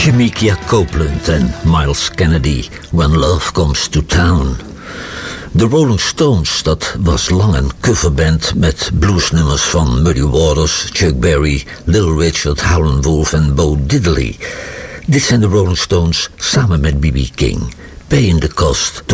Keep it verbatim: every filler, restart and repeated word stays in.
Shemekia Copeland en Miles Kennedy, When Love Comes to Town. De Rolling Stones, dat was lang een coverband met bluesnummers van Muddy Waters, Chuck Berry, Little Richard, Howlin' Wolf en Bo Diddley. Dit zijn de Rolling Stones samen met B B King. Paying the Cost to